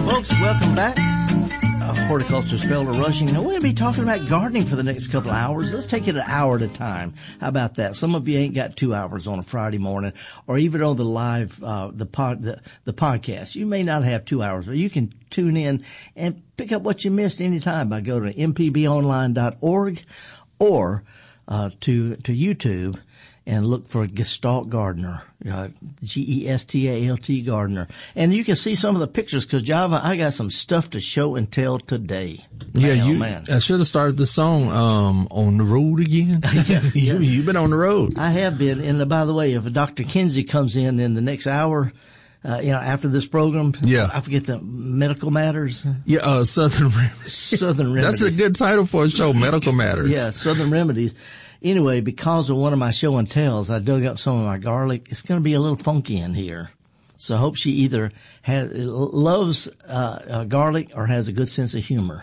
folks, welcome back. Horticulturist Felder Rushing. Now, we're going to be talking about gardening for the next couple of hours. Let's take it an hour at a time. How about that? Some of you ain't got 2 hours on a Friday morning, or even on the live, the podcast. You may not have 2 hours, but you can tune in and pick up what you missed anytime by going to mpbonline.org or to YouTube and look for Gestalt Gardener, Gestalt Gardener. And you can see some of the pictures because, Java, I got some stuff to show and tell today. Man, I should have started the song, On the Road Again. You've been on the road. I have been. And by the way, if Dr. Kinsey comes in the next hour, after this program, I forget the Medical Matters. Yeah, Southern Remedies. Southern Remedies. That's a good title for a show, Medical Matters. Yeah, Southern Remedies. Anyway, because of one of my show and tells, I dug up some of my garlic. It's going to be a little funky in here. So I hope she either loves garlic or has a good sense of humor.